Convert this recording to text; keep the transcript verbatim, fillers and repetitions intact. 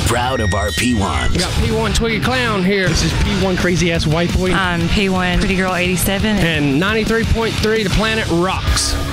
proud of our P ones. We got P one Twiggy Clown here. This is P one Crazy Ass White Boy. I'm P one Pretty Girl eighty-seven. And ninety-three point three The Planet Rocks.